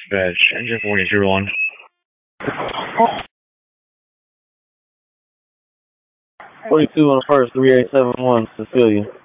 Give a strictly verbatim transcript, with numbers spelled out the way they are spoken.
Dispatch, engine forty-two one. forty-two on the first, three eight seven one, Cecilia.